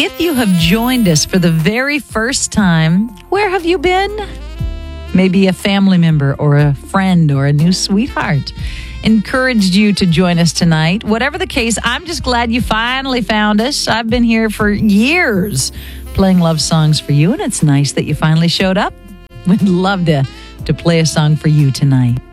If you have joined us for the very first time, where have you been? Maybe a family member or a friend or a new sweetheart encouraged you to join us tonight. Whatever the case, I'm just glad you finally found us. I've been here for years playing love songs for you, and it's nice that you finally showed up. We'd love to play a song for you tonight.